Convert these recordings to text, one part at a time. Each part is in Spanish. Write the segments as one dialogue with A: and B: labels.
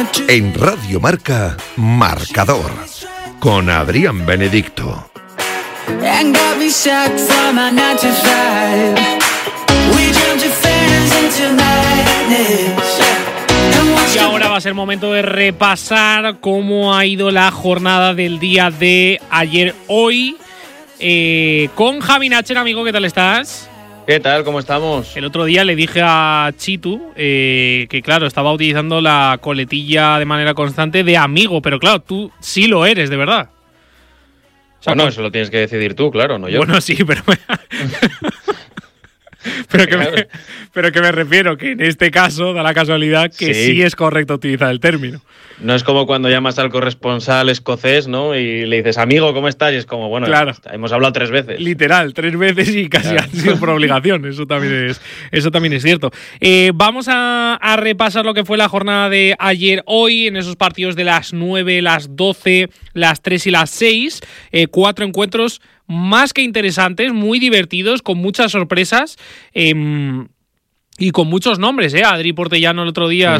A: En Radio Marca, Marcador, con Adrián Benedicto.
B: Y ahora va a ser momento de repasar cómo ha ido la jornada del día de ayer, hoy, con Javi Nacher. Amigo, ¿qué tal estás?
C: ¿Qué tal? ¿Cómo estamos?
B: El otro día le dije a Chitu que, claro, estaba utilizando la coletilla de manera constante de amigo, pero claro, tú sí lo eres, de verdad.
C: O sea, no, eso lo tienes que decidir tú, claro, no yo.
B: Bueno, sí, pero pero que me refiero que en este caso da la casualidad que sí es correcto utilizar el término.
C: No es como cuando llamas al corresponsal escocés, ¿no? Y le dices, amigo, ¿cómo estás? Y es como, bueno, claro, hemos hablado 3 veces.
B: Literal, 3 veces y casi han sido por obligación. Eso también es cierto. Vamos a repasar lo que fue la jornada de ayer, hoy, en esos partidos de las 9, las 12, las 3 y las 6. 4 encuentros más que interesantes, muy divertidos, con muchas sorpresas. Y con muchos nombres, Adri Portellano el otro día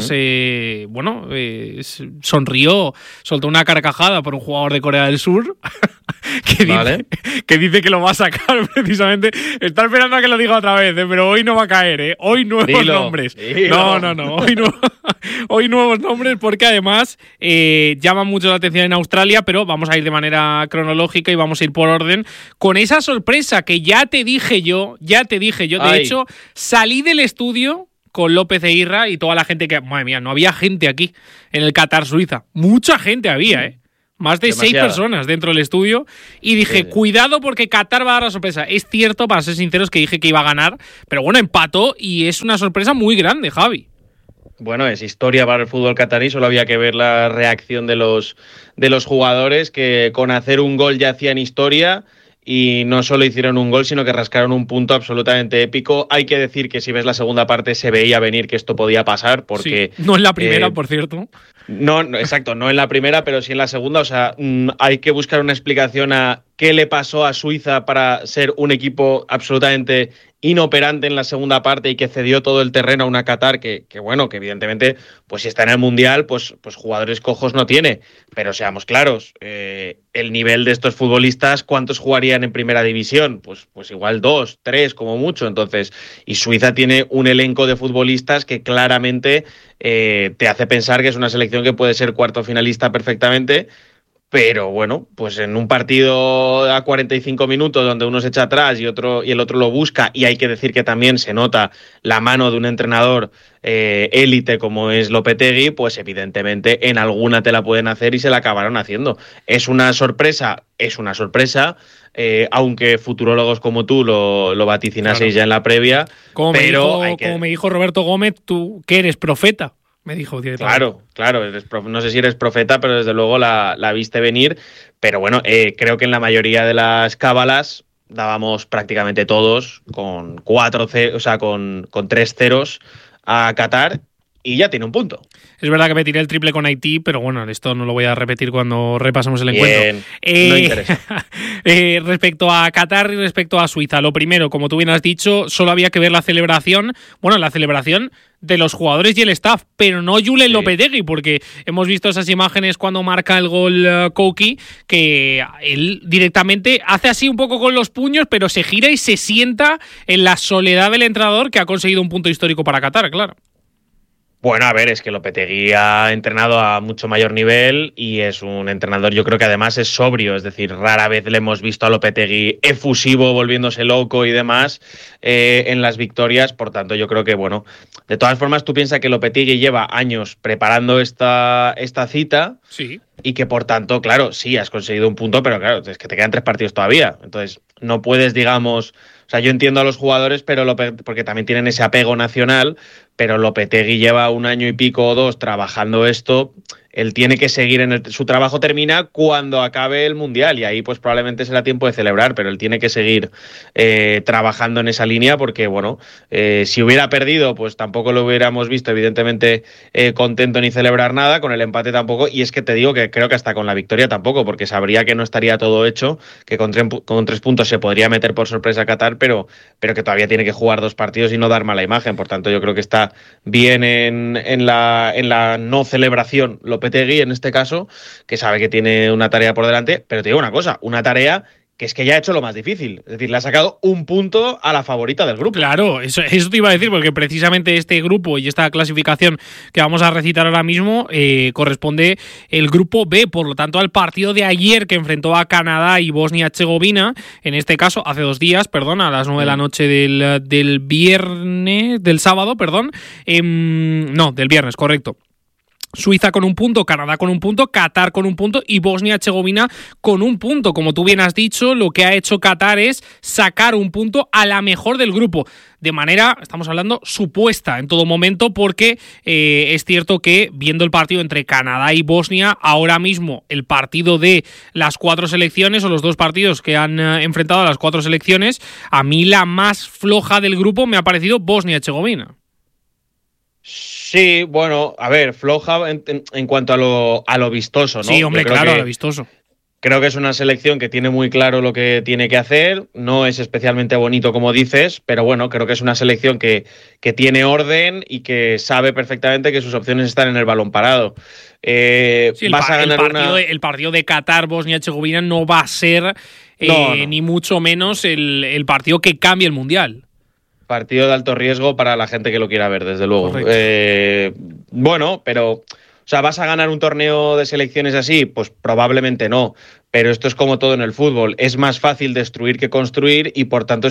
B: sonrió, soltó una carcajada por un jugador de Corea del Sur que dice que lo va a sacar precisamente. Está esperando a que lo diga otra vez, pero hoy no va a caer, Hoy nuevos nombres. No. Hoy nuevos nombres, porque además llaman mucho la atención en Australia, pero vamos a ir de manera cronológica y vamos a ir por orden con esa sorpresa que ya te dije yo. De hecho, salí del estudio con López e Irra y toda la gente que... Madre mía, no había gente aquí en el Qatar Suiza. Mucha gente había, Más de 6 personas dentro del estudio. Y dije, cuidado porque Qatar va a dar la sorpresa. Es cierto, para ser sinceros, que dije que iba a ganar. Pero bueno, empató y es una sorpresa muy grande, Javi.
C: Bueno, es historia para el fútbol catarí. Solo había que ver la reacción de los jugadores, que con hacer un gol ya hacían historia. Y no solo hicieron un gol, sino que rascaron un punto absolutamente épico. Hay que decir que si ves la segunda parte se veía venir que esto podía pasar, porque...
B: Sí, no en la primera, por cierto.
C: No, exacto, no en la primera, pero sí en la segunda. O sea, hay que buscar una explicación a qué le pasó a Suiza para ser un equipo absolutamente inoperante en la segunda parte y que cedió todo el terreno a una Qatar que evidentemente, pues si está en el Mundial, pues jugadores cojos no tiene. Pero seamos claros, el nivel de estos futbolistas, ¿cuántos jugarían en primera división? Pues igual 2, 3 como mucho. Entonces, y Suiza tiene un elenco de futbolistas que claramente te hace pensar que es una selección que puede ser cuarto finalista perfectamente. Pero bueno, pues en un partido a 45 minutos donde uno se echa atrás y el otro lo busca, y hay que decir que también se nota la mano de un entrenador élite como es Lopetegui, pues evidentemente en alguna te la pueden hacer y se la acabaron haciendo. Es una sorpresa, aunque futurólogos como tú lo vaticinaseis ya en la previa.
B: Como me dijo Roberto Gómez, tú que eres profeta. Me dijo directamente.
C: Claro, no sé si eres profeta, pero desde luego la viste venir. Pero bueno, creo que en la mayoría de las cábalas dábamos prácticamente todos con 3 ceros a Qatar y ya tiene un punto.
B: Es verdad que me tiré el triple con Haití, pero bueno, esto no lo voy a repetir cuando repasemos el encuentro.
C: No interesa.
B: Respecto a Qatar y respecto a Suiza, lo primero, como tú bien has dicho, solo había que ver la celebración de los jugadores y el staff, pero no Julen Lopetegui, porque hemos visto esas imágenes cuando marca el gol Koki, que él directamente hace así un poco con los puños, pero se gira y se sienta en la soledad del entrenador, que ha conseguido un punto histórico para Qatar, claro.
C: Bueno, a ver, es que Lopetegui ha entrenado a mucho mayor nivel y es un entrenador, yo creo que además es sobrio, es decir, rara vez le hemos visto a Lopetegui efusivo, volviéndose loco y demás en las victorias. Por tanto, yo creo que, bueno, de todas formas, tú piensas que Lopetegui lleva años preparando esta cita.
B: Sí.
C: Y que, por tanto, claro, sí, has conseguido un punto, pero claro, es que te quedan 3 partidos todavía. Entonces, no puedes, digamos... O sea, yo entiendo a los jugadores, pero porque también tienen ese apego nacional, pero Lopetegui lleva 1 año y pico o 2 trabajando esto. él tiene que seguir su trabajo termina cuando acabe el Mundial y ahí pues probablemente será tiempo de celebrar, pero él tiene que seguir trabajando en esa línea porque, bueno, si hubiera perdido, pues tampoco lo hubiéramos visto, evidentemente, contento ni celebrar nada, con el empate tampoco, y es que te digo que creo que hasta con la victoria tampoco, porque sabría que no estaría todo hecho, que con 3 puntos se podría meter por sorpresa a Qatar, pero que todavía tiene que jugar 2 partidos y no dar mala imagen. Por tanto, yo creo que está bien en la no celebración Lopetegui en este caso, que sabe que tiene una tarea por delante, pero te digo una cosa, una tarea que es que ya ha hecho lo más difícil. Es decir, le ha sacado 1 punto a la favorita del grupo.
B: Claro, eso te iba a decir, porque precisamente este grupo y esta clasificación que vamos a recitar ahora mismo corresponde el grupo B, por lo tanto al partido de ayer que enfrentó a Canadá y Bosnia-Herzegovina, en este caso hace 2 días, perdón, a las 9 de la noche del sábado, del viernes, correcto. Suiza con 1 punto, Canadá con 1 punto, Qatar con 1 punto y Bosnia-Herzegovina con 1 punto. Como tú bien has dicho, lo que ha hecho Qatar es sacar 1 punto a la mejor del grupo. De manera, estamos hablando, supuesta en todo momento, porque es cierto que viendo el partido entre Canadá y Bosnia, ahora mismo el partido de las 4 selecciones o los 2 partidos que han enfrentado a las 4 selecciones, a mí la más floja del grupo me ha parecido Bosnia-Herzegovina.
C: Sí, bueno, a ver, floja en cuanto a lo vistoso, ¿no?
B: Sí, hombre, claro, a lo vistoso.
C: Creo que es una selección que tiene muy claro lo que tiene que hacer, no es especialmente bonito como dices, pero bueno, creo que es una selección que tiene orden y que sabe perfectamente que sus opciones están en el balón parado.
B: Sí, el partido de Qatar, Bosnia-Herzegovina no va a ser ni mucho menos el partido que cambie el Mundial.
C: Partido de alto riesgo para la gente que lo quiera ver, desde luego. Bueno, pero, o sea, ¿vas a ganar un torneo de selecciones así? Pues probablemente no. Pero esto es como todo en el fútbol. Es más fácil destruir que construir y, por tanto,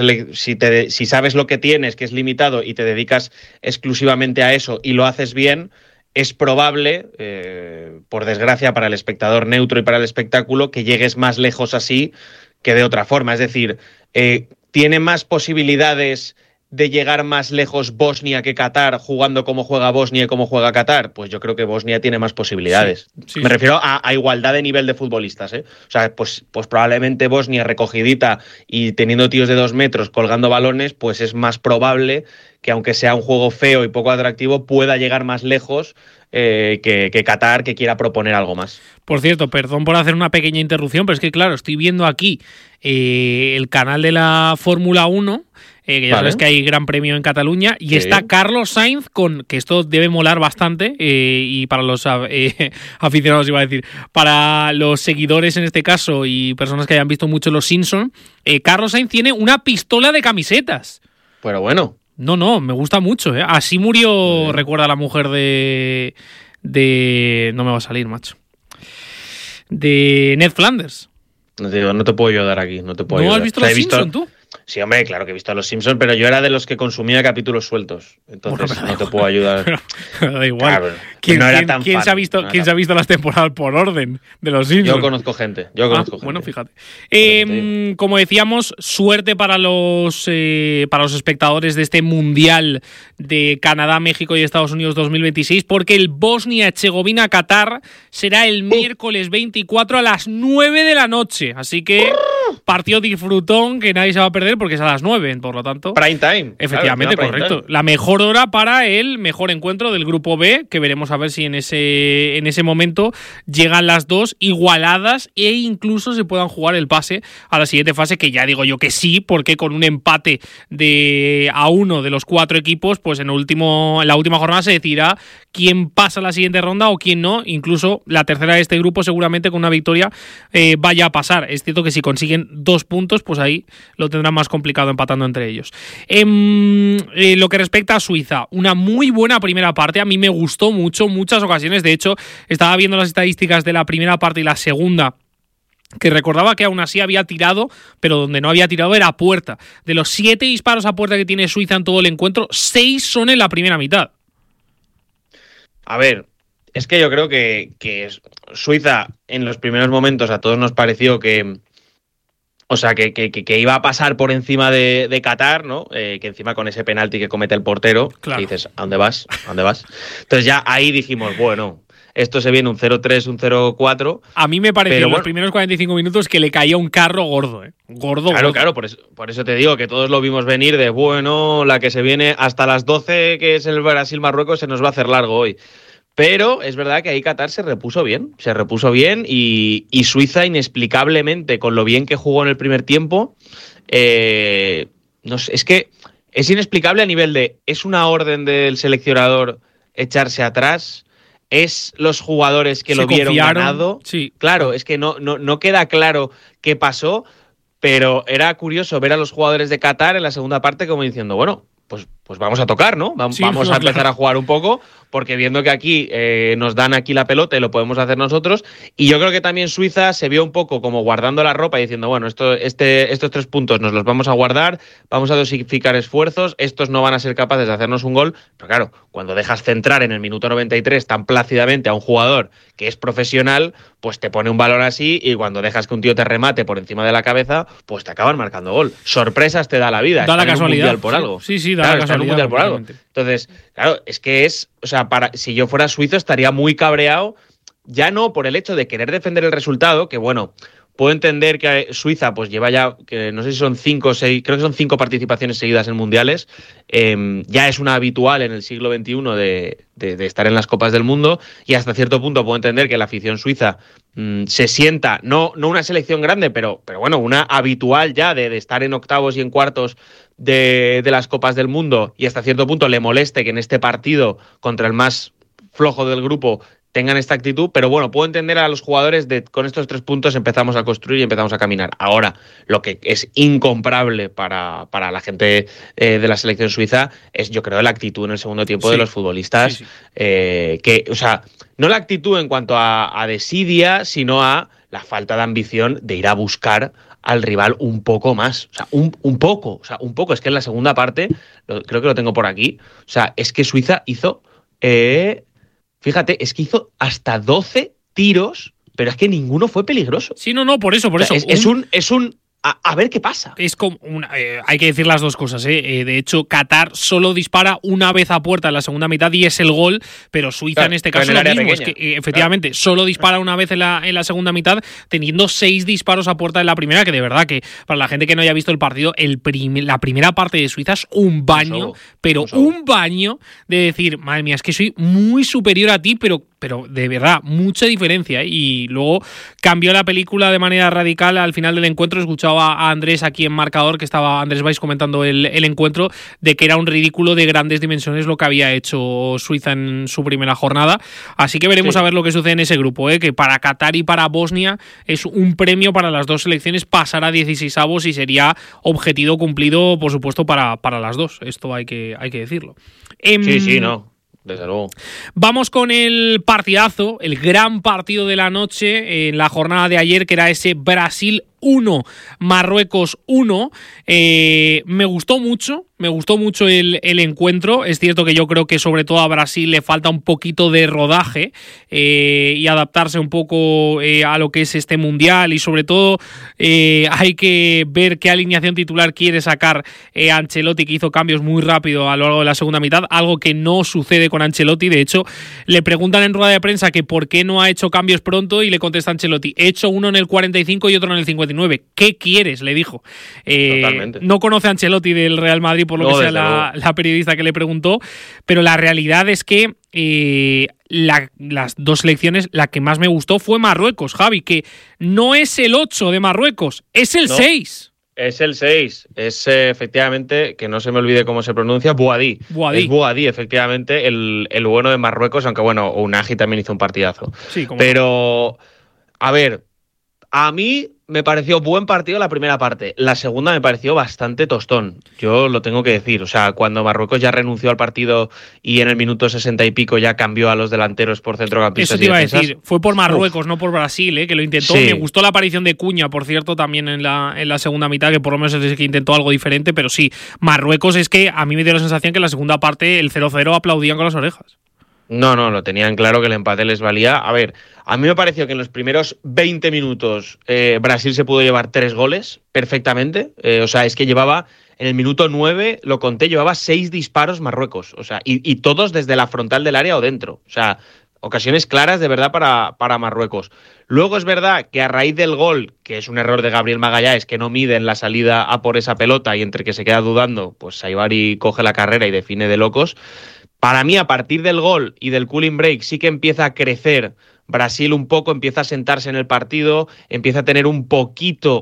C: si sabes lo que tienes, que es limitado, y te dedicas exclusivamente a eso y lo haces bien, es probable, por desgracia para el espectador neutro y para el espectáculo, que llegues más lejos así que de otra forma. Es decir, ¿tiene más posibilidades de llegar más lejos Bosnia que Qatar jugando como juega Bosnia y como juega Qatar? Pues yo creo que Bosnia tiene más posibilidades. Sí. Me refiero a igualdad de nivel de futbolistas, ¿eh? O sea, pues probablemente Bosnia recogidita y teniendo tíos de 2 metros colgando balones, pues es más probable que aunque sea un juego feo y poco atractivo, pueda llegar más lejos que Qatar, que quiera proponer algo más.
B: Por cierto, perdón por hacer una pequeña interrupción, pero es que claro, estoy viendo aquí el canal de la Fórmula 1, que ya sabes que hay Gran Premio en Cataluña, y está Carlos Sainz que esto debe molar bastante, y para los aficionados iba a decir, para los seguidores en este caso y personas que hayan visto mucho Los Simpson, Carlos Sainz tiene una pistola de camisetas.
C: Pero bueno.
B: No, me gusta mucho, ¿eh? Así murió, recuerda, la mujer de... No me va a salir, macho. De Ned Flanders.
C: No te puedo ayudar aquí, no te puedo ayudar.
B: ¿No has visto Los Simpson, tú?
C: Sí, hombre, claro que he visto a Los Simpsons, pero yo era de los que consumía capítulos sueltos. Entonces no te puedo ayudar.
B: Pero da igual.
C: Claro, ¿Quién
B: se ha visto las temporadas por orden de Los Simpsons?
C: Yo conozco gente.
B: Bueno, fíjate. Como decíamos, suerte para los espectadores de este Mundial de Canadá, México y Estados Unidos 2026, porque el Bosnia-Herzegovina-Qatar será el miércoles 24 a las 9 de la noche. Así que partido disfrutón que nadie se va a perder porque es a las 9, por lo tanto.
C: Prime time.
B: Efectivamente, claro, correcto. Time. La mejor hora para el mejor encuentro del grupo B, que veremos a ver si en ese momento llegan las 2 igualadas e incluso se puedan jugar el pase a la siguiente fase, que ya digo yo que sí, porque con un empate a 1 de los 4 equipos, pues en la última jornada se decidirá quién pasa a la siguiente ronda o quién no. Incluso la tercera de este grupo seguramente con una victoria vaya a pasar. Es cierto que si consiguen 2 puntos, pues ahí lo tendrán más complicado empatando entre ellos. Lo que respecta a Suiza, una muy buena primera parte. A mí me gustó mucho, muchas ocasiones. De hecho, estaba viendo las estadísticas de la primera parte y la segunda, que recordaba que aún así había tirado, pero donde no había tirado era a puerta. De los 7 disparos a puerta que tiene Suiza en todo el encuentro, 6 son en la primera mitad.
C: A ver, es que yo creo que Suiza en los primeros momentos a todos nos pareció que iba a pasar por encima de Qatar, ¿no? Que encima con ese penalti que comete el portero, claro. Y dices, ¿a dónde vas? Entonces ya ahí dijimos, bueno, esto se viene un 0-3, un 0-4.
B: A mí me pareció en los primeros 45 minutos que le caía un carro gordo, gordo.
C: Claro, por eso te digo que todos lo vimos venir de, bueno, la que se viene hasta las 12, que es el Brasil-Marruecos, se nos va a hacer largo hoy. Pero es verdad que ahí Qatar se repuso bien y Suiza inexplicablemente, con lo bien que jugó en el primer tiempo, no sé, es que es inexplicable a nivel de, es una orden del seleccionador echarse atrás, es los jugadores que lo vieron ganado.
B: Sí.
C: Claro, es que no queda claro qué pasó, pero era curioso ver a los jugadores de Qatar en la segunda parte como diciendo, bueno, pues vamos a tocar, ¿no? Vamos a empezar a jugar un poco, porque viendo que aquí nos dan aquí la pelota y lo podemos hacer nosotros. Y yo creo que también Suiza se vio un poco como guardando la ropa y diciendo, bueno, estos 3 puntos nos los vamos a guardar, vamos a dosificar esfuerzos, estos no van a ser capaces de hacernos un gol. Pero claro, cuando dejas centrar en el minuto 93 tan plácidamente a un jugador que es profesional, pues te pone un balón así, y cuando dejas que un tío te remate por encima de la cabeza, pues te acaban marcando gol. Sorpresas te da la vida.
B: Da la casualidad.
C: En un mundial por algo.
B: Sí, da la casualidad.
C: En un mundial por algo. Entonces, claro, es que o sea, si yo fuera suizo estaría muy cabreado, ya no por el hecho de querer defender el resultado, que bueno, puedo entender que Suiza pues lleva ya, que no sé si son 5 o 6, creo que son 5 participaciones seguidas en mundiales, ya es una habitual en el siglo XXI de estar en las Copas del Mundo, y hasta cierto punto puedo entender que la afición suiza se sienta, no una selección grande, pero bueno, una habitual ya de estar en octavos y en cuartos de las Copas del Mundo, y hasta cierto punto le moleste que en este partido contra el más flojo del grupo tengan esta actitud, pero bueno, puedo entender a los jugadores con estos 3 puntos empezamos a construir y empezamos a caminar. Ahora, lo que es incomparable para la gente de la selección suiza es, yo creo, la actitud en el segundo tiempo de los futbolistas, o sea, no la actitud en cuanto a desidia, sino a la falta de ambición de ir a buscar al rival un poco más, o sea, un poco, es que en la segunda parte, creo que lo tengo por aquí, o sea, es que Suiza hizo... Fíjate, es que hizo hasta 12 tiros, pero es que ninguno fue peligroso.
B: Sí, no, por eso.
C: O sea, es un a ver qué pasa.
B: Es como hay que decir las dos cosas, ¿eh? De hecho, Qatar solo dispara una vez a puerta en la segunda mitad y es el gol, pero Suiza en este caso lo mismo. Pequeña. Es que efectivamente solo dispara una vez en la segunda mitad, teniendo 6 disparos a puerta en la primera, que de verdad que para la gente que no haya visto el partido, la primera parte de Suiza es un baño, un baño de decir, madre mía, es que soy muy superior a ti, pero de verdad, mucha diferencia, ¿eh? Y luego cambió la película de manera radical al final del encuentro. Escuchaba a Andrés aquí en Marcador, que estaba Andrés Valls comentando el encuentro, de que era un ridículo de grandes dimensiones lo que había hecho Suiza en su primera jornada. Así que veremos a ver lo que sucede en ese grupo, ¿eh? Que para Qatar y para Bosnia es un premio para las dos selecciones pasar a 16avos y sería objetivo cumplido, por supuesto, para las dos. Esto hay que decirlo.
C: Desde luego.
B: Vamos con el partidazo, el gran partido de la noche en la jornada de ayer, que era ese Brasil 1, Marruecos 1. Me gustó mucho el encuentro. Es cierto que yo creo que sobre todo a Brasil le falta un poquito de rodaje y adaptarse un poco a lo que es este mundial, y sobre todo hay que ver qué alineación titular quiere sacar Ancelotti, que hizo cambios muy rápido a lo largo de la segunda mitad, algo que no sucede con Ancelotti. De hecho, le preguntan en rueda de prensa que por qué no ha hecho cambios pronto, y le contesta Ancelotti: he hecho uno en el 45 y otro en el 59. ¿Qué quieres?, le dijo. No conoce a Ancelotti del Real Madrid, por lo que sea la periodista que le preguntó, pero la realidad es que las dos selecciones, la que más me gustó fue Marruecos, Javi, que no es el 8 de Marruecos, es el 6.
C: Es el 6, es efectivamente, que no se me olvide cómo se pronuncia, Bouhaddi. Es Bouhaddi, efectivamente, el bueno de Marruecos, aunque bueno, Unai también hizo un partidazo.
B: Sí,
C: pero, a ver, a mí me pareció buen partido la primera parte. La segunda me pareció bastante tostón. Yo lo tengo que decir. O sea, cuando Marruecos ya renunció al partido y en el minuto 60 y pico ya cambió a los delanteros por centrocampistas.
B: Eso te iba a decir. Fue por Marruecos, no por Brasil, que lo intentó. Sí. Me gustó la aparición de Cuña, por cierto, también en la segunda mitad, que por lo menos es el que intentó algo diferente. Pero sí, Marruecos es que a mí me dio la sensación que en la segunda parte el 0-0 aplaudían con las orejas.
C: No, lo tenían claro que el empate les valía. A ver, a mí me pareció que en los primeros 20 minutos Brasil se pudo llevar 3 goles perfectamente. O sea, es que llevaba, en el minuto 9, lo conté, llevaba 6 disparos Marruecos. O sea, y todos desde la frontal del área o dentro. O sea, ocasiones claras de verdad para Marruecos. Luego es verdad que a raíz del gol, que es un error de Gabriel Magallanes, que no mide en la salida a por esa pelota y entre que se queda dudando, pues Saibari coge la carrera y define de locos. Para mí, a partir del gol y del cooling break, sí que empieza a crecer Brasil un poco, empieza a sentarse en el partido, empieza a tener un poquito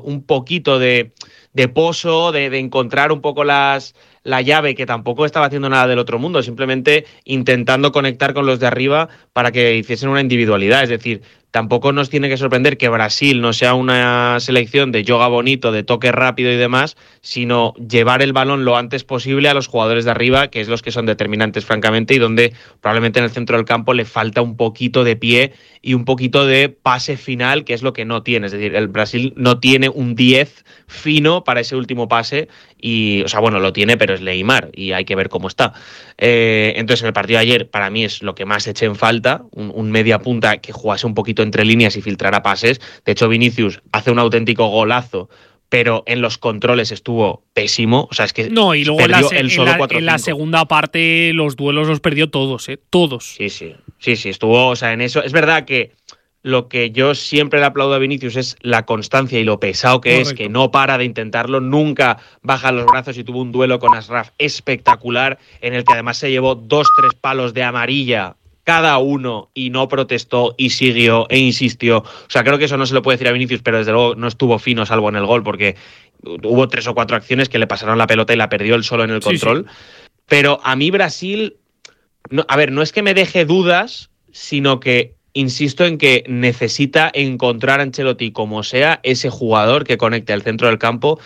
C: de pozo, de encontrar un poco la llave, que tampoco estaba haciendo nada del otro mundo, simplemente intentando conectar con los de arriba para que hiciesen una individualidad. Es decir, tampoco nos tiene que sorprender que Brasil no sea una selección de yoga bonito, de toque rápido y demás, sino llevar el balón lo antes posible a los jugadores de arriba, que es los que son determinantes, francamente, y donde probablemente en el centro del campo le falta un poquito de pie y un poquito de pase final, que es lo que no tiene. Es decir, el Brasil no tiene un 10 fino para ese último pase y, o sea, bueno, lo tiene, pero es Neymar y hay que ver cómo está. Entonces, en el partido de ayer, para mí es lo que más eché en falta, un media punta que jugase un poquito entre líneas y filtrara pases. De hecho, Vinicius hace un auténtico golazo, pero en los controles estuvo pésimo. O sea, es que
B: no, y luego
C: perdió él solo 4-5.
B: En la segunda parte los duelos los perdió todos, todos.
C: Sí, estuvo, o sea, en eso. Es verdad que lo que yo siempre le aplaudo a Vinicius es la constancia y lo pesado que es, que no para de intentarlo, nunca baja los brazos, y tuvo un duelo con Ashraf espectacular, en el que además se llevó 2-3 palos de amarilla cada uno y no protestó y siguió e insistió. O sea, creo que eso no se lo puede decir a Vinicius, pero desde luego no estuvo fino salvo en el gol, porque hubo 3 o 4 acciones que le pasaron la pelota y la perdió él solo en el control. Sí. Pero a mí Brasil, no es que me deje dudas, sino que insisto en que necesita encontrar a Ancelotti como sea ese jugador que conecte el centro del campo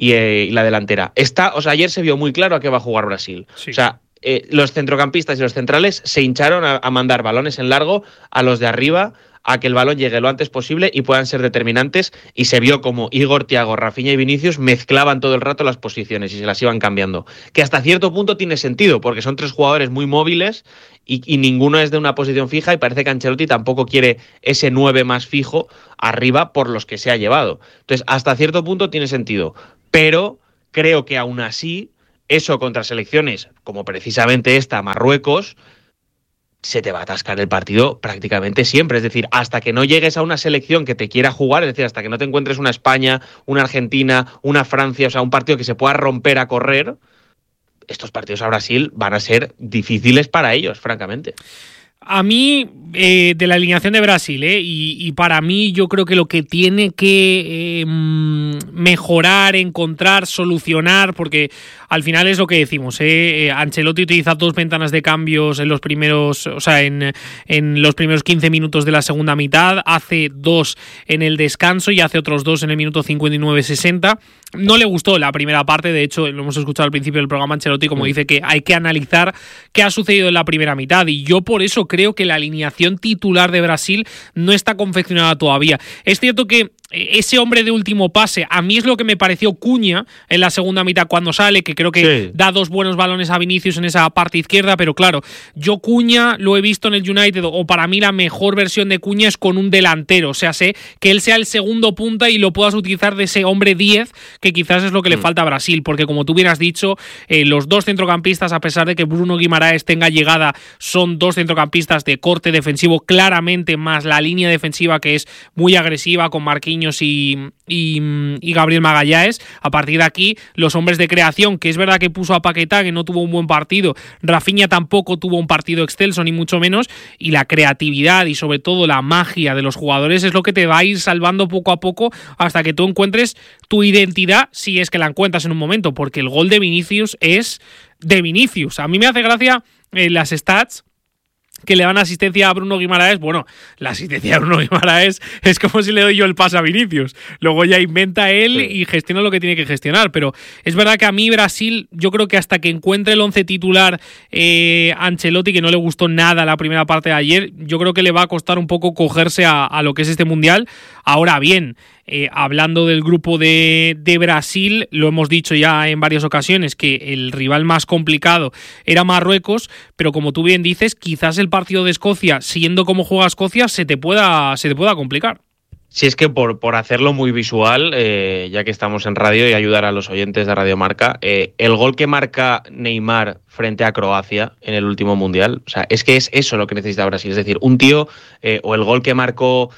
C: y la delantera. Ayer se vio muy claro a qué va a jugar Brasil. Sí. O sea, los centrocampistas y los centrales se hincharon a mandar balones en largo a los de arriba, a que el balón llegue lo antes posible y puedan ser determinantes, y se vio como Igor, Thiago, Rafinha y Vinicius mezclaban todo el rato las posiciones y se las iban cambiando, que hasta cierto punto tiene sentido, porque son 3 jugadores muy móviles y ninguno es de una posición fija, y parece que Ancelotti tampoco quiere ese 9 más fijo arriba por los que se ha llevado. Entonces, hasta cierto punto tiene sentido, pero creo que aún así, eso contra selecciones como precisamente esta, Marruecos, se te va a atascar el partido prácticamente siempre. Es decir, hasta que no llegues a una selección que te quiera jugar, es decir, hasta que no te encuentres una España, una Argentina, una Francia, o sea, un partido que se pueda romper a correr, estos partidos a Brasil van a ser difíciles para ellos, francamente.
B: A mí, de la alineación de Brasil, y para mí yo creo que lo que tiene que mejorar, encontrar, solucionar, porque al final es lo que decimos, Ancelotti utiliza 2 ventanas de cambios en los primeros, o sea, en los primeros 15 minutos de la segunda mitad, hace 2 en el descanso y hace otros 2 en el minuto 59-60. No le gustó la primera parte, de hecho lo hemos escuchado al principio del programa, Ancelotti como dice que hay que analizar qué ha sucedido en la primera mitad, y yo por eso creo que la alineación titular de Brasil no está confeccionada todavía. Es cierto que ese hombre de último pase, a mí es lo que me pareció Cunha en la segunda mitad cuando sale, que creo que da 2 buenos balones a Vinicius en esa parte izquierda, pero claro, yo Cunha lo he visto en el United, o para mí la mejor versión de Cunha es con un delantero, o sea, sé que él sea el segundo punta y lo puedas utilizar de ese hombre 10, que quizás es lo que le falta a Brasil, porque como tú bien has dicho, los 2 centrocampistas, a pesar de que Bruno Guimaraes tenga llegada, son 2 centrocampistas de corte defensivo claramente, más la línea defensiva que es muy agresiva con Marquinhos y Gabriel Magallanes. A partir de aquí, los hombres de creación, que es verdad que puso a Paquetá, que no tuvo un buen partido, Rafinha tampoco tuvo un partido excelso, ni mucho menos, y la creatividad y sobre todo la magia de los jugadores es lo que te va a ir salvando poco a poco hasta que tú encuentres tu identidad, si es que la encuentras en un momento, porque el gol de Vinicius es de Vinicius. A mí me hace gracia las stats que le dan asistencia a Bruno Guimaraes. Bueno, la asistencia a Bruno Guimaraes es como si le doy yo el pase a Vinicius. Luego ya inventa él y gestiona lo que tiene que gestionar. Pero es verdad que a mí Brasil, yo creo que hasta que encuentre el 11 titular Ancelotti, que no le gustó nada la primera parte de ayer, yo creo que le va a costar un poco cogerse a lo que es este Mundial. Ahora bien, hablando del grupo de Brasil, lo hemos dicho ya en varias ocasiones, que el rival más complicado era Marruecos, pero como tú bien dices, quizás el partido de Escocia, siendo como juega Escocia, se te pueda complicar.
C: Si es que por hacerlo muy visual, ya que estamos en radio y ayudar a los oyentes de Radio Marca, el gol que marca Neymar frente a Croacia en el último Mundial, o sea, es que es eso lo que necesita Brasil. Es decir, un tío, o el gol que marcó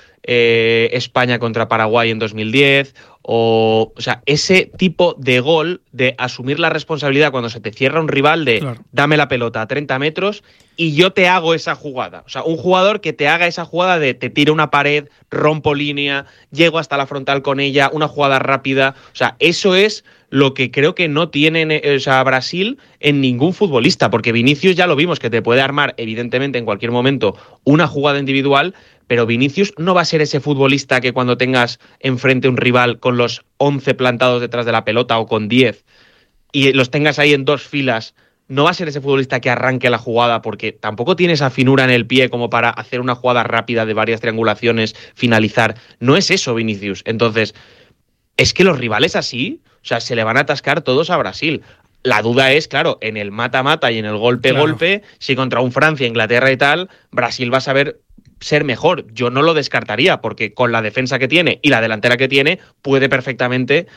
C: España contra Paraguay en 2010, o sea, ese tipo de gol de asumir la responsabilidad cuando se te cierra un rival de claro, dame la pelota a 30 metros y yo te hago esa jugada. O sea, un jugador que te haga esa jugada de te tiro una pared, rompo línea, llego hasta la frontal con ella, una jugada rápida. O sea, eso es lo que creo que no tiene, o sea, Brasil en ningún futbolista, porque Vinicius ya lo vimos que te puede armar evidentemente en cualquier momento una jugada individual, pero Vinicius no va a ser ese futbolista que cuando tengas enfrente un rival con los 11 plantados detrás de la pelota o con 10 y los tengas ahí en dos filas, no va a ser ese futbolista que arranque la jugada porque tampoco tiene esa finura en el pie como para hacer una jugada rápida de varias triangulaciones, finalizar. No es eso Vinicius. Entonces, es que los rivales así, o sea, se le van a atascar todos a Brasil. La duda es, claro, en el mata-mata y en el golpe-golpe, claro, si contra un Francia, Inglaterra y tal, Brasil va a saber ser mejor. Yo no lo descartaría, porque con la defensa que tiene y la delantera que tiene, puede perfectamente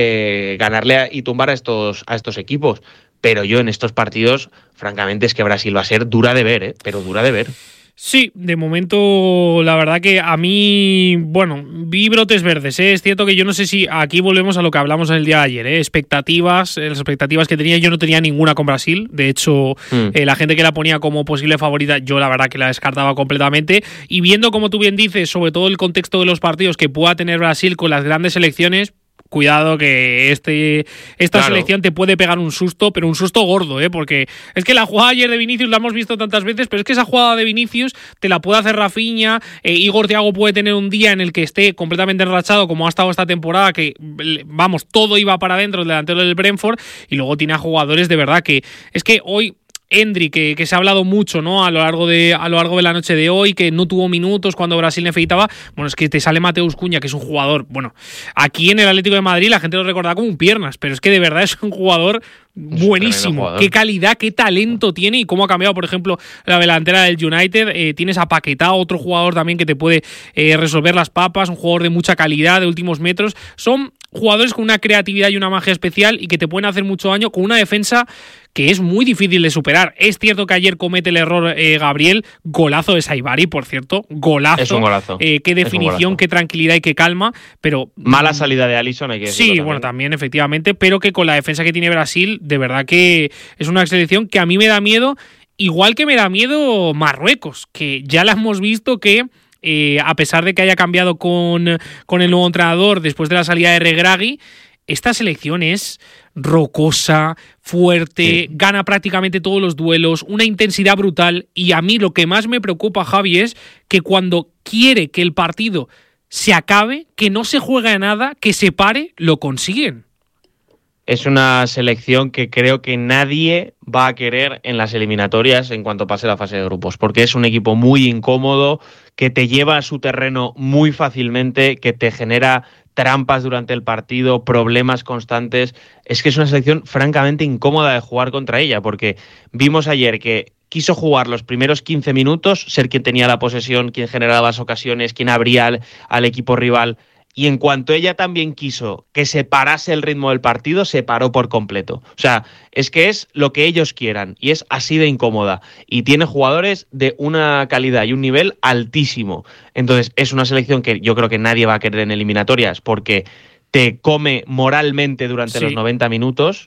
C: ganarle y tumbar a estos equipos. Pero yo en estos partidos, francamente, es que Brasil va a ser dura de ver, pero dura de ver.
B: Sí, de momento la verdad que a mí, bueno, vi brotes verdes, Es cierto que yo no sé si aquí volvemos a lo que hablamos en el día de ayer, las expectativas que tenía, yo no tenía ninguna con Brasil, de hecho la gente que la ponía como posible favorita, yo la verdad que la descartaba completamente, y viendo como tú bien dices, sobre todo el contexto de los partidos que pueda tener Brasil con las grandes selecciones, cuidado que esta selección te puede pegar un susto, pero un susto gordo, porque es que la jugada ayer de Vinicius la hemos visto tantas veces, pero es que esa jugada de Vinicius te la puede hacer Rafinha, Igor Thiago puede tener un día en el que esté completamente enrachado como ha estado esta temporada, que vamos, todo iba para adentro el delantero del Brentford, y luego tiene a jugadores de verdad que es que hoy Endrick, que se ha hablado mucho, ¿no? A lo largo de la noche de hoy, que no tuvo minutos cuando Brasil necesitaba. Bueno, es que te sale Mateus Cunha, que es un jugador, bueno, aquí en el Atlético de Madrid la gente lo recordaba como un piernas, pero es que de verdad es un jugador buenísimo. Jugador. Qué calidad, qué talento tiene y cómo ha cambiado, por ejemplo, la delantera del United. Tienes a Paquetá, otro jugador también que te puede resolver las papas, un jugador de mucha calidad, de últimos metros. Son jugadores con una creatividad y una magia especial y que te pueden hacer mucho daño con una defensa que es muy difícil de superar. Es cierto que ayer comete el error Gabriel, golazo de Saibari, por cierto, golazo.
C: Es un golazo.
B: Qué definición, qué tranquilidad y qué calma, pero
C: mala salida de Alisson, hay que decirlo.
B: Sí,
C: también.
B: Bueno, también efectivamente, pero que con la defensa que tiene Brasil, de verdad que es una selección que a mí me da miedo, igual que me da miedo Marruecos, que ya la hemos visto que a pesar de que haya cambiado con el nuevo entrenador después de la salida de Regragui, esta selección es rocosa, fuerte, gana prácticamente todos los duelos, una intensidad brutal, y a mí lo que más me preocupa, Javi, es que cuando quiere que el partido se acabe, que no se juega nada, que se pare, lo consiguen.
C: Es una selección que creo que nadie va a querer en las eliminatorias en cuanto pase la fase de grupos, porque es un equipo muy incómodo, que te lleva a su terreno muy fácilmente, que te genera trampas durante el partido, problemas constantes. Es que es una selección francamente incómoda de jugar contra ella, porque vimos ayer que quiso jugar los primeros 15 minutos, ser quien tenía la posesión, quien generaba las ocasiones, quien abría al equipo rival, y en cuanto ella también quiso que se parase el ritmo del partido, se paró por completo. O sea, es que es lo que ellos quieran y es así de incómoda. Y tiene jugadores de una calidad y un nivel altísimo. Entonces, es una selección que yo creo que nadie va a querer en eliminatorias porque te come moralmente durante los 90 minutos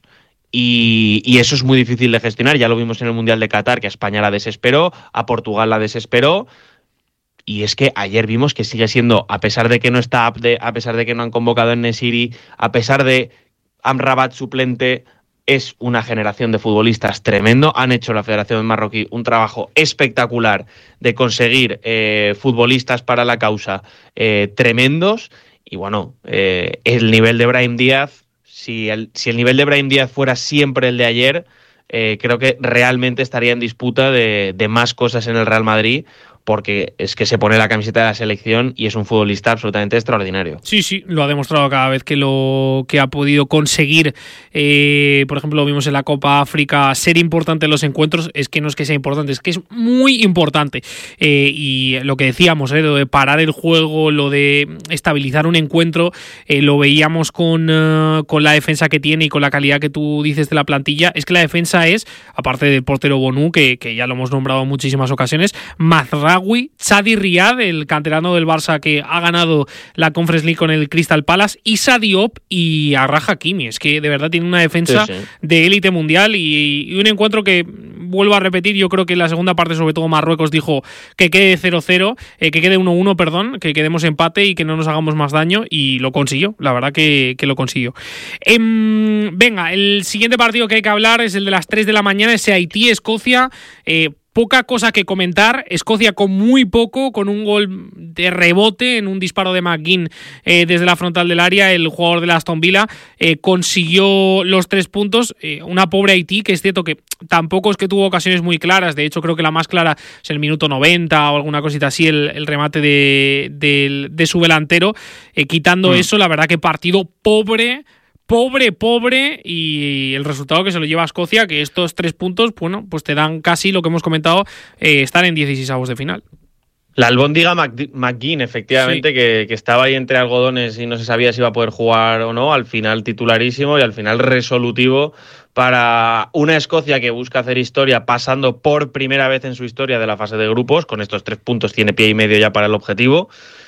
C: y eso es muy difícil de gestionar. Ya lo vimos en el Mundial de Qatar, que a España la desesperó, a Portugal la desesperó. Y es que ayer vimos que sigue siendo, a pesar de que no está Abde, a pesar de que no han convocado a En-Nesyri, a pesar de Amrabat suplente, es una generación de futbolistas tremendo. Han hecho la Federación Marroquí un trabajo espectacular de conseguir futbolistas para la causa tremendos. Y bueno, el nivel de Brahim Díaz, si el nivel de Brahim Díaz fuera siempre el de ayer, creo que realmente estaría en disputa de más cosas en el Real Madrid, porque es que se pone la camiseta de la selección y es un futbolista absolutamente extraordinario.
B: Sí, lo ha demostrado cada vez que ha podido conseguir, por ejemplo, lo vimos en la Copa África, ser importante en los encuentros. Es que no es que sea importante, es que es muy importante. Y lo que decíamos, lo de parar el juego, lo de estabilizar un encuentro, lo veíamos con la defensa que tiene y con la calidad que tú dices de la plantilla. Es que la defensa es, aparte del portero Bonu, que ya lo hemos nombrado en muchísimas ocasiones, Mazraoui, Chadi Riad, el canterano del Barça que ha ganado la Conference League con el Crystal Palace, Issa Diop y Achraf Hakimi. Es que de verdad tiene una defensa de élite mundial y un encuentro que, vuelvo a repetir, yo creo que en la segunda parte, sobre todo Marruecos, dijo que quede 0-0, que quede 1-1, perdón, que quedemos empate y que no nos hagamos más daño, y lo consiguió, la verdad que lo consiguió. Venga, el siguiente partido que hay que hablar es el de las 3 de la mañana, ese Haití-Escocia. Poca cosa que comentar. Escocia con muy poco, con un gol de rebote en un disparo de McGinn desde la frontal del área. El jugador de la Aston Villa consiguió los 3 puntos. Una pobre Haití, que es cierto que tampoco es que tuvo ocasiones muy claras. De hecho, creo que la más clara es el minuto 90 o alguna cosita así, el remate de su delantero. Quitando eso, la verdad que partido pobre, y el resultado que se lo lleva a Escocia, que estos 3 puntos, bueno, pues te dan casi lo que hemos comentado, estar en 16avos de final.
C: La albóndiga McGinn, efectivamente, sí, que estaba ahí entre algodones y no se sabía si iba a poder jugar o no, al final titularísimo y al final resolutivo para una Escocia que busca hacer historia pasando por primera vez en su historia de la fase de grupos. Con estos 3 puntos tiene pie y medio ya para el objetivo.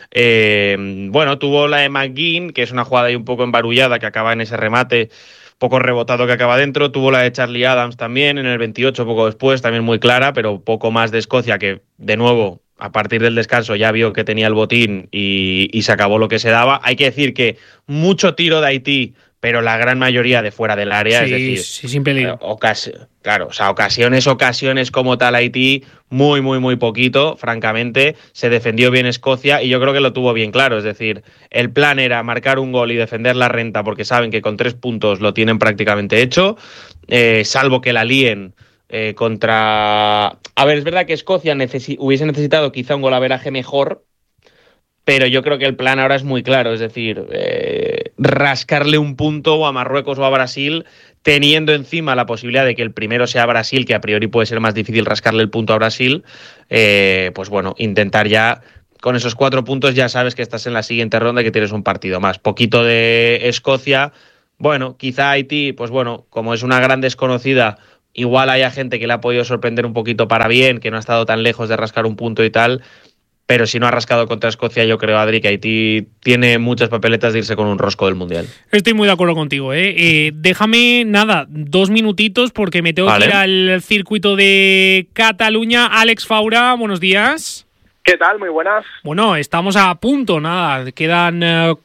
C: Bueno, tuvo la de McGinn, que es una jugada ahí un poco embarullada que acaba en ese remate poco rebotado que acaba dentro. Tuvo la de Charlie Adams también en el 28, poco después, también muy clara, pero poco más de Escocia, que de nuevo a partir del descanso ya vio que tenía el botín y se acabó lo que se daba. Hay que decir que mucho tiro de Haití, pero la gran mayoría de fuera del área,
B: sí,
C: es decir,
B: sí, sin peligro.
C: Claro, o sea, ocasiones como tal Haití, muy poquito, francamente. Se defendió bien Escocia y yo creo que lo tuvo bien claro. Es decir, el plan era marcar un gol y defender la renta porque saben que con 3 puntos lo tienen prácticamente hecho, salvo que la líen contra... A ver, es verdad que Escocia hubiese necesitado quizá un golaveraje mejor, pero yo creo que el plan ahora es muy claro, es decir, rascarle un punto a Marruecos o a Brasil, teniendo encima la posibilidad de que el primero sea Brasil, que a priori puede ser más difícil rascarle el punto a Brasil, pues bueno, intentar ya, con esos 4 puntos ya sabes que estás en la siguiente ronda y que tienes un partido más. Poquito de Escocia, bueno, quizá Haití, pues bueno, como es una gran desconocida, igual haya gente que le ha podido sorprender un poquito para bien, que no ha estado tan lejos de rascar un punto y tal. Pero si no ha rascado contra Escocia, yo creo, Adri, que Haití tiene muchas papeletas de irse con un rosco del Mundial.
B: Estoy muy de acuerdo contigo. Déjame, 2 minutitos porque me tengo que ir al circuito de Cataluña. Alex Faura, buenos días.
D: ¿Qué tal? Muy buenas.
B: Bueno, estamos a punto, quedan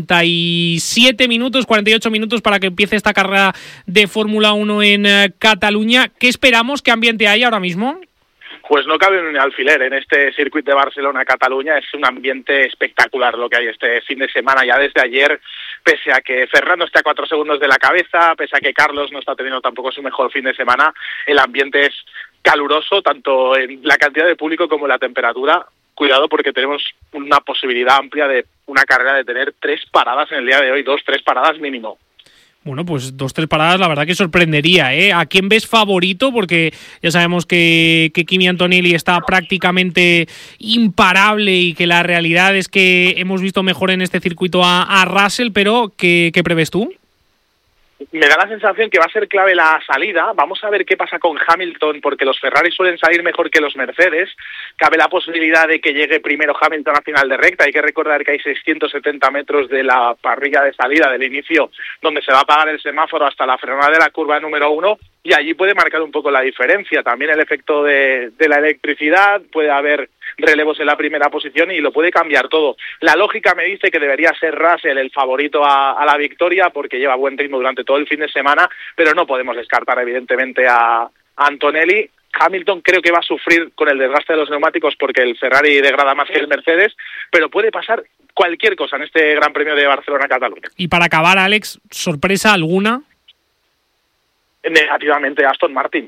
B: 47 minutos, 48 minutos para que empiece esta carrera de Fórmula 1 en Cataluña. ¿Qué esperamos? ¿Qué ambiente hay ahora mismo?
D: Pues no cabe un alfiler en este circuito de Barcelona-Cataluña. Es un ambiente espectacular lo que hay este fin de semana, ya desde ayer, pese a que Fernando está a 4 segundos de la cabeza, pese a que Carlos no está teniendo tampoco su mejor fin de semana, el ambiente es caluroso, tanto en la cantidad de público como en la temperatura. Cuidado porque tenemos una posibilidad amplia de una carrera de tener 3 paradas en el día de hoy, 2-3 paradas mínimo.
B: Bueno, pues 2-3 paradas la verdad que sorprendería, ¿eh? ¿A quién ves favorito? Porque ya sabemos que Kimi Antonelli está prácticamente imparable y que la realidad es que hemos visto mejor en este circuito a Russell, pero ¿qué prevés tú?
D: Me da la sensación que va a ser clave la salida. Vamos a ver qué pasa con Hamilton, porque los Ferrari suelen salir mejor que los Mercedes. Cabe la posibilidad de que llegue primero Hamilton a final de recta. Hay que recordar que hay 670 metros de la parrilla de salida del inicio, donde se va a apagar el semáforo hasta la frenada de la curva número 1, y allí puede marcar un poco la diferencia. También el efecto de la electricidad, puede haber relevos en la primera posición y lo puede cambiar todo. La lógica me dice que debería ser Russell el favorito a la victoria porque lleva buen ritmo durante todo el fin de semana, pero no podemos descartar evidentemente a Antonelli. Hamilton creo que va a sufrir con el desgaste de los neumáticos porque el Ferrari degrada más que el Mercedes, pero puede pasar cualquier cosa en este Gran Premio de Barcelona-Cataluña.
B: Y para acabar, Alex, ¿sorpresa alguna?
D: Negativamente Aston Martin.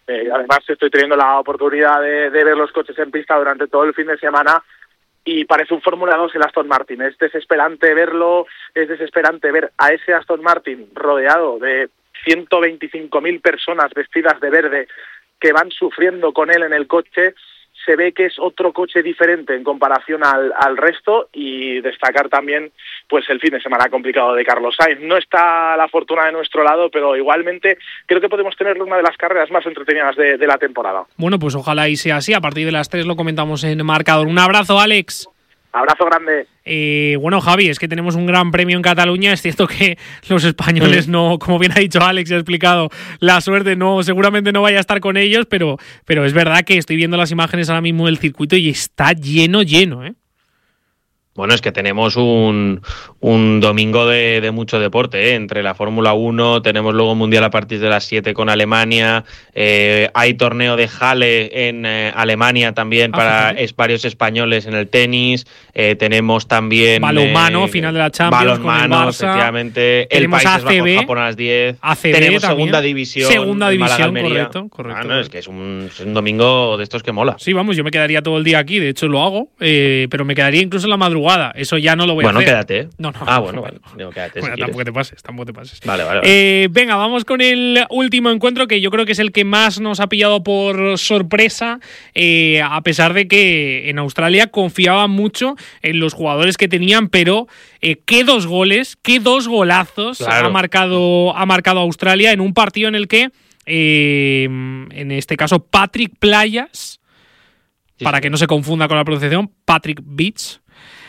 D: Además, estoy teniendo la oportunidad de ver los coches en pista durante todo el fin de semana y parece un Fórmula 2 el Aston Martin. Es desesperante verlo, es desesperante ver a ese Aston Martin rodeado de 125.000 personas vestidas de verde que van sufriendo con él en el coche. Se ve que es otro coche diferente en comparación al resto, y destacar también pues el fin de semana complicado de Carlos Sainz. No está la fortuna de nuestro lado, pero igualmente creo que podemos tener una de las carreras más entretenidas de la temporada.
B: Bueno, pues ojalá y sea así. A partir de las 3 lo comentamos en Marcador. Un abrazo, Alex.
D: Abrazo grande.
B: Bueno, Javi, es que tenemos un gran premio en Cataluña. Es cierto que los españoles no, como bien ha dicho Alex y ha explicado, la suerte no, seguramente no vaya a estar con ellos, pero es verdad que estoy viendo las imágenes ahora mismo del circuito y está lleno, ¿eh?
C: Bueno, es que tenemos un domingo de mucho deporte, ¿eh? Entre la Fórmula 1, tenemos luego Mundial a partir de las 7 con Alemania, hay torneo de Halle en Alemania también para varios españoles en el tenis, tenemos también
B: balonmano, final de la Champions con el Barça,
C: efectivamente,
B: tenemos
C: el Países
B: ACB,
C: Bajos, Japón a las 10,
B: ACB
C: tenemos
B: también.
C: segunda división,
B: correcto.
C: No, es que es un domingo de estos que mola.
B: Sí, vamos, yo me quedaría todo el día aquí, de hecho lo hago, pero me quedaría incluso en la madrugada. Eso ya no lo voy a hacer.
C: Bueno, quédate.
B: No.
C: Bueno, vale. Digo, quédate
B: bueno,
C: si
B: tampoco te pases.
C: Vale.
B: Venga, vamos con el último encuentro, que yo creo que es el que más nos ha pillado por sorpresa, a pesar de que en Australia confiaban mucho en los jugadores que tenían, pero qué dos golazos
C: claro.
B: ha marcado Australia en un partido en el que, en este caso, Patrick Playas, para que no se confunda con la pronunciación, Patrick Beach,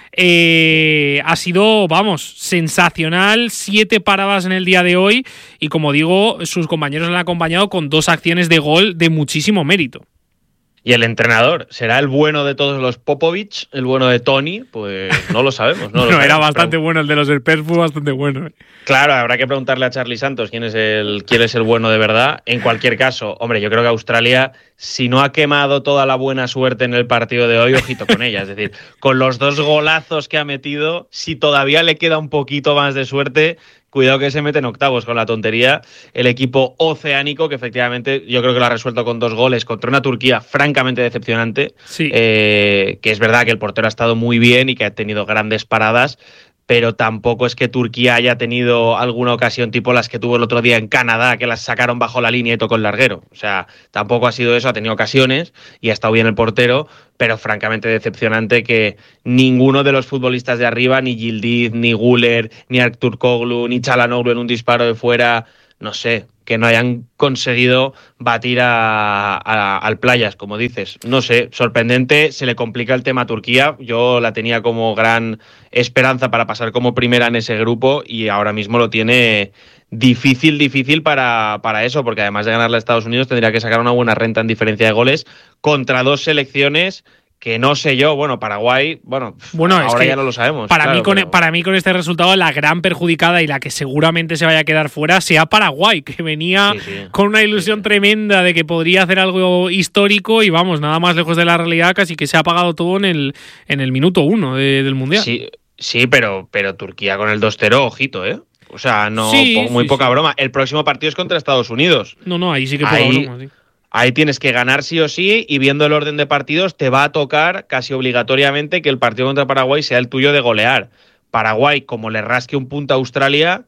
B: ha sido, sensacional. 7 paradas en el día de hoy y, como digo, sus compañeros le han acompañado con 2 acciones de gol de muchísimo mérito.
C: ¿Y el entrenador será el bueno de todos los Popovich, el bueno de Tony? Pues no lo sabemos.
B: Era bastante bueno el de los Spurs, fue bastante bueno.
C: Claro, habrá que preguntarle a Charlie Santos quién es el bueno de verdad. En cualquier caso, hombre, yo creo que Australia, si no ha quemado toda la buena suerte en el partido de hoy, ojito con ella. Es decir, con los 2 golazos que ha metido, si todavía le queda un poquito más de suerte, cuidado que se mete en octavos con la tontería el equipo oceánico, que efectivamente yo creo que lo ha resuelto con 2 goles contra una Turquía francamente decepcionante.
B: Sí.
C: Que es verdad que el portero ha estado muy bien y que ha tenido grandes paradas, pero tampoco es que Turquía haya tenido alguna ocasión tipo las que tuvo el otro día en Canadá, que las sacaron bajo la línea y tocó el larguero. O sea, tampoco ha sido eso, ha tenido ocasiones y ha estado bien el portero, pero francamente decepcionante que ninguno de los futbolistas de arriba, ni Yildiz, ni Güler, ni Ertuğrul, ni Çalhanoğlu en un disparo de fuera, no sé, que no hayan conseguido batir al Playas, como dices. No sé, sorprendente, se le complica el tema a Turquía. Yo la tenía como gran esperanza para pasar como primera en ese grupo y ahora mismo lo tiene difícil para eso, porque además de ganarle a Estados Unidos tendría que sacar una buena renta en diferencia de goles contra 2 selecciones que no sé yo, Paraguay, ahora es que ya no lo sabemos.
B: Para mí con este resultado la gran perjudicada y la que seguramente se vaya a quedar fuera sea Paraguay, que venía con una ilusión tremenda de que podría hacer algo histórico y nada más lejos de la realidad, casi que se ha apagado todo en el minuto 1 del Mundial.
C: Sí, pero Turquía con el 2-0, ojito, ¿eh? O sea, poca broma. El próximo partido es contra Estados Unidos.
B: No, ahí sí que poca broma, sí.
C: Ahí tienes que ganar sí o sí, y viendo el orden de partidos te va a tocar casi obligatoriamente que el partido contra Paraguay sea el tuyo de golear. Paraguay, como le rasque un punto a Australia,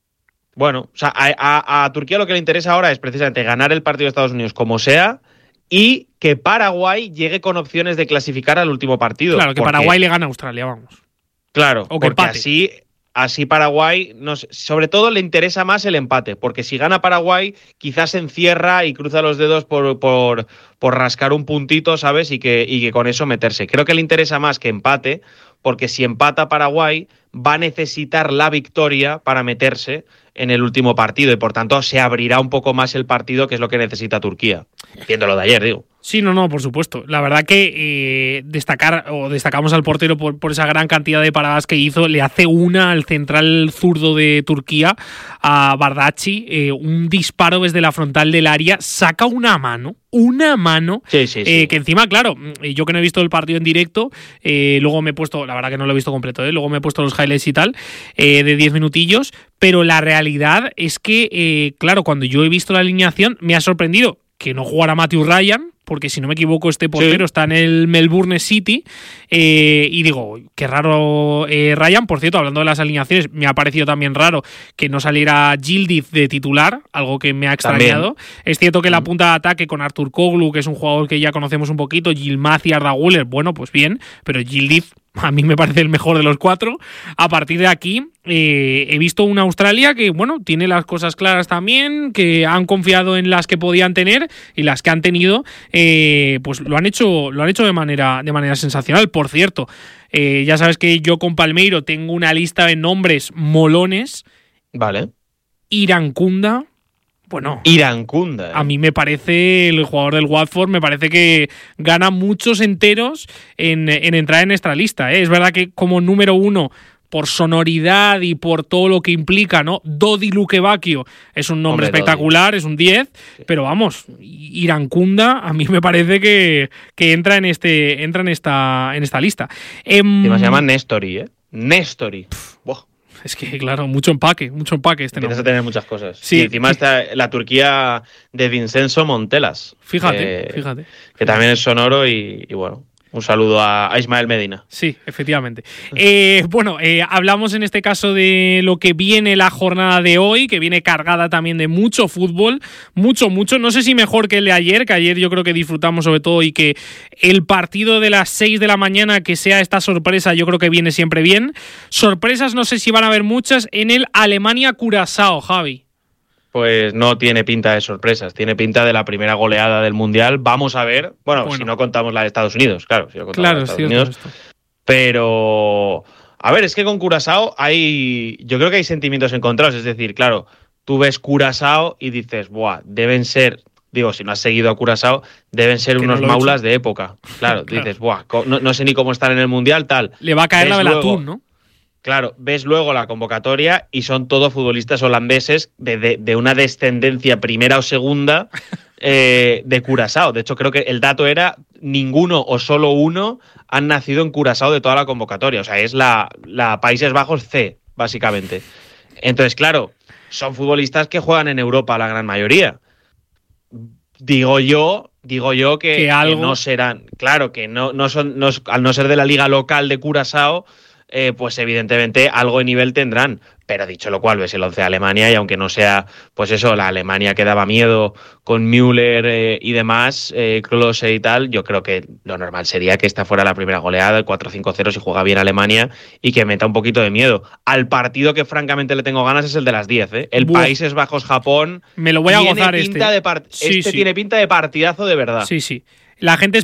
C: a Turquía lo que le interesa ahora es precisamente ganar el partido de Estados Unidos como sea y que Paraguay llegue con opciones de clasificar al último partido.
B: Claro, que Paraguay le gane a Australia,
C: Claro,
B: o que
C: porque
B: empate.
C: Así Paraguay, sobre todo le interesa más el empate, porque si gana Paraguay quizás se encierra y cruza los dedos por rascar un puntito, ¿sabes? Y que con eso meterse. Creo que le interesa más que empate, porque si empata Paraguay va a necesitar la victoria para meterse en el último partido y por tanto se abrirá un poco más el partido, que es lo que necesita Turquía. Viéndolo de ayer, digo.
B: Sí, no, por supuesto. La verdad que destacamos al portero por esa gran cantidad de paradas que hizo. Le hace una al central zurdo de Turquía, a Bardacci, un disparo desde la frontal del área, saca una mano,
C: sí.
B: Que encima, claro, yo que no he visto el partido en directo, luego me he puesto, la verdad que no lo he visto completo, luego me he puesto los highlights y tal, de 10 minutillos, pero la realidad es que, claro, cuando yo he visto la alineación me ha sorprendido. que no jugara Matthew Ryan, porque si no me equivoco este portero está en el Melbourne City, y digo, qué raro Ryan. Por cierto, hablando de las alineaciones, me ha parecido también raro que no saliera Yildiz de titular, algo que me ha extrañado. También. Es cierto que la punta de ataque con Artur Koglu, que es un jugador que ya conocemos un poquito, Yilmaz y Arda Güler, bueno, pues bien, pero Yildiz a mí me parece el mejor de los 4. A partir de aquí he visto una Australia que, bueno, tiene las cosas claras también, que han confiado en las que podían tener y las que han tenido, pues lo han hecho de manera sensacional. Por cierto, ya sabes que yo con Palmeiro tengo una lista de nombres molones.
C: Vale.
B: Irankunda. Bueno,
C: Irankunda.
B: A mí me parece, el jugador del Watford, me parece que gana muchos enteros en entrar en esta lista. Es verdad que como número 1, por sonoridad y por todo lo que implica, ¿no? Dodi Lukebakio es un nombre espectacular, Dodi. Es un 10, sí. Pero vamos, Irankunda a mí me parece que entra en esta lista.
C: Se llama Nestori, ¿eh? Nestori.
B: Es que, claro, mucho empaque este nombre.
C: Empiezas a tener muchas cosas.
B: Sí.
C: Y encima está la Turquía de Vincenzo Montelas.
B: Fíjate.
C: Que también es sonoro y bueno, un saludo a Ismael Medina.
B: Sí, efectivamente. Hablamos en este caso de lo que viene la jornada de hoy, que viene cargada también de mucho fútbol, mucho. No sé si mejor que el de ayer, que ayer yo creo que disfrutamos sobre todo, y que el partido de las 6 de la mañana, que sea esta sorpresa, yo creo que viene siempre bien. Sorpresas no sé si van a haber muchas en el Alemania-Curazao, Javi.
C: Pues no tiene pinta de sorpresas, tiene pinta de la primera goleada del Mundial. Vamos a ver, bueno. Si no contamos la de Estados Unidos, claro. Si no contamos la de Estados Unidos. Pero, a ver, es que con Curazao yo creo que hay sentimientos encontrados. Es decir, claro, tú ves Curazao y dices, deben ser, si no has seguido a Curazao, deben ser unos maulas de época. Claro, claro. Dices, no sé ni cómo estar en el Mundial, tal.
B: Le va a caer la del atún, ¿no?
C: Claro, ves luego la convocatoria y son todos futbolistas holandeses de una descendencia primera o segunda de Curazao. De hecho, creo que el dato era ninguno o solo uno han nacido en Curazao de toda la convocatoria. O sea, es la Países Bajos C, básicamente. Entonces, claro, son futbolistas que juegan en Europa la gran mayoría. Digo yo que no serán. Claro, que no son, al no ser de la liga local de Curazao, pues evidentemente algo de nivel tendrán. Pero dicho lo cual, ves el 11 de Alemania y aunque no sea, pues eso, la Alemania que daba miedo con Müller y demás, Klose y tal, yo creo que lo normal sería que esta fuera la primera goleada, el 4-5-0 si juega bien Alemania y que meta un poquito de miedo. Al partido que francamente le tengo ganas es el de las 10, ¿eh? El Países Bajos-Japón.
B: Me lo voy a gozar
C: tiene pinta de partidazo de verdad.
B: Sí. La gente